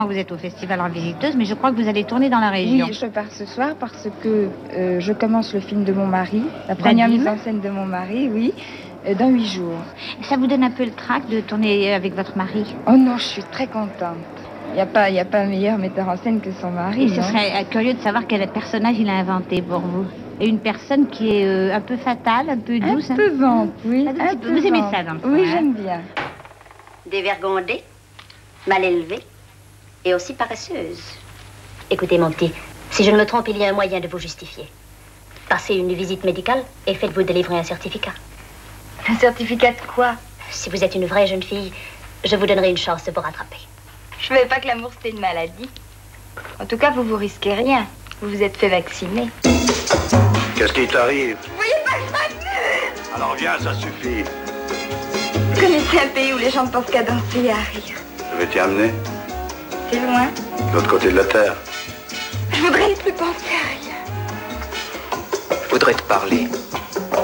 Vous êtes au festival en visiteuse, mais je crois que vous allez tourner dans la région. Oui, je pars ce soir parce que je commence le film de mon mari, la première mise en scène de mon mari, oui, dans 8 jours. Ça vous donne un peu le trac de tourner avec votre mari? Oh non, je suis très contente. Il n'y a pas meilleur metteur en scène que son mari. Et ce serait curieux de savoir quel personnage il a inventé pour vous. Et une personne qui est un peu fatale, un peu douce. Un peu vente, oui. Un peu vous aimez ça dans le fond, Oui, hein? j'aime bien. Dévergondée, mal élevée et aussi paresseuse. Écoutez, mon petit, si je ne me trompe, il y a un moyen de vous justifier. Passez une visite médicale et faites-vous délivrer un certificat. Un certificat de quoi? Si vous êtes une vraie jeune fille, je vous donnerai une chance de vous rattraper. Je ne savais pas que l'amour c'était une maladie. En tout cas, vous risquez rien. Vous vous êtes fait vacciner. Qu'est-ce qui t'arrive? Vous voyez pas que je m'amuse? Alors viens, ça suffit. Vous connaissez un pays où les gens ne pensent qu'à danser et à rire? Je vais t'y amener. C'est loin. De l'autre côté de la terre. Je voudrais ne plus penser à rien. Je voudrais te parler.